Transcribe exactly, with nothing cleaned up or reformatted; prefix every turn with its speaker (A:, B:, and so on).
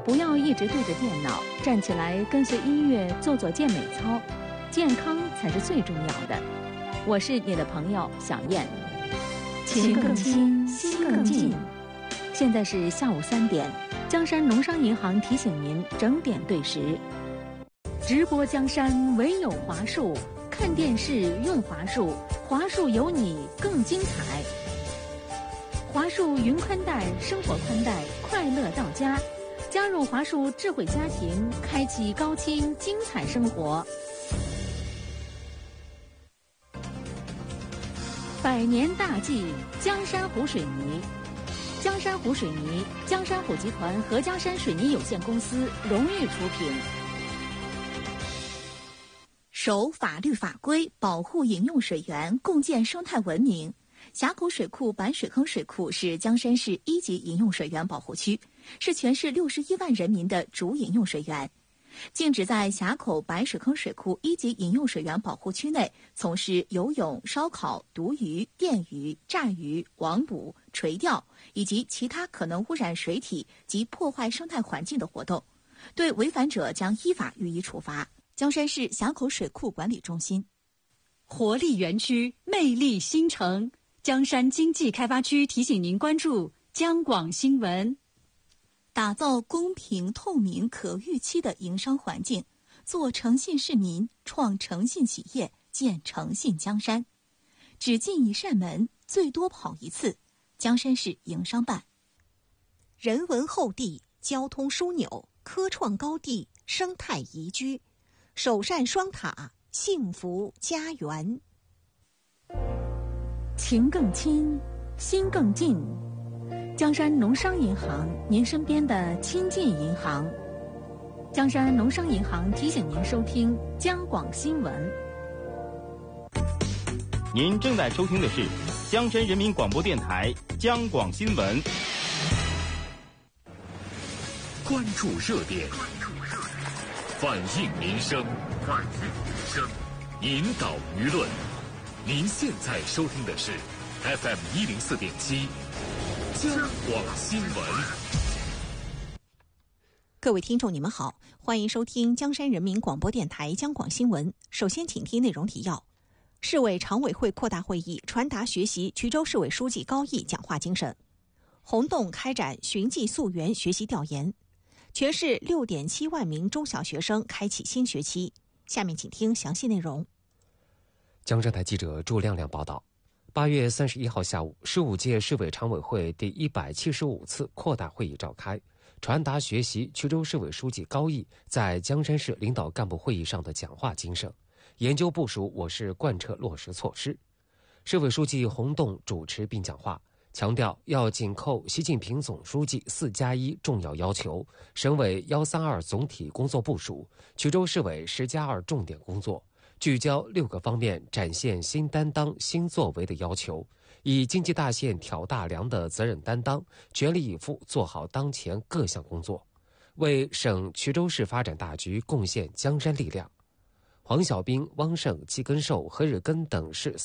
A: 不要一直对着电脑，站起来跟随音乐做做健美操，健康才是最重要的。我是你的朋友小燕。情更亲，心更近。现在是下午三点，江山农商银行提醒您整点对时。直播江山唯有华数，看电视用华数，华数有你更精彩。华数云宽带，生活宽带，快乐到家。加入华数智慧家庭，开启高清精彩生活。百年大计，江山湖水泥。江山湖水泥，江山湖集团和江山水泥有限公司荣誉出品。
B: 守法律法规，保护饮用水源，共建生态文明。峡口水库板水坑水库是江山市一级饮用水源保护区，是全市六十一万人民的主饮用水源。禁止在峡口白水坑水库一级饮用水源保护区内从事游泳、烧烤、毒鱼、电鱼、炸鱼、网捕、垂钓以及其他可能污染水体及破坏生态环境的活动，对违反者将依法予以处罚。江山市峡口水库管理中心。
C: 活力园区，魅力新城。江山经济开发区提醒您关注江广新闻。
B: 打造公平、透明、可预期的营商环境，做诚信市民，创诚信企业，建诚信江山。只进一扇门，最多跑一次。江山市营商办。
D: 人文厚地，交通枢纽，科创高地，生态宜居，首善双塔，幸福家园。
A: 情更亲，心更近。江山农商银行，您身边的亲近银行。江山农商银行提醒您收听江广新闻。
E: 您正在收听的是江山人民广播电台江广新闻。
F: 关注热点，反映民生，反映民生，引导舆论。您现在收听的是 F M 一零四点七江广新闻。
D: 各位听众，你们好，欢迎收听江山人民广播电台江广新闻。首先，请听内容提要：市委常委会扩大会议传达学习衢州市委书记高毅讲话精神。洪洞开展寻迹溯源学习调研。全市 六点七万名中小学生开启新学期。下面请听详细内容。
G: 江浙台记者祝亮亮报道，八月三十一号下午，十五届市委常委会第一百七十五次扩大会议召开，传达学习衢州市委书记高毅在江山市领导干部会议上的讲话精神，研究部署我市贯彻落实措施。市委书记洪洞主持并讲话，强调要紧扣习近平总书记四加一重要要求，省委幺三二总体工作部署，衢州市委十加二重点工作，聚焦六个方面展现新担当、新作为的要求，以经济大线挑大梁的责任担当，全力以赴做好当前各项工作，为省衢州市发展大局贡献江山力量。黄小兵、汪胜、季根寿、何日根等市